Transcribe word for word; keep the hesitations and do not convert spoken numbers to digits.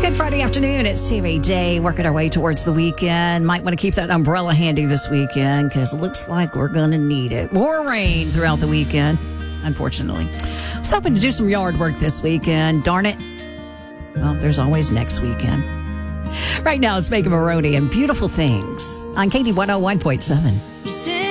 Good Friday afternoon. It's T V Day, working our way towards the weekend. Might want to keep that umbrella handy this weekend because it looks like we're going to need it. More rain throughout the weekend, unfortunately. I was hoping to do some yard work this weekend. Darn it. Well, there's always next weekend. Right now, it's Megan Maroney and Beautiful Things on Katie one oh one point seven.